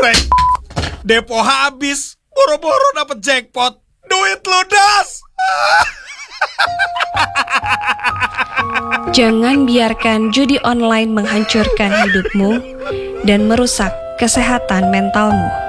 Brengsek. Depo habis, boro-boro dapet jackpot. Duit ludas. Jangan biarkan judi online menghancurkan hidupmu dan merusak kesehatan mentalmu.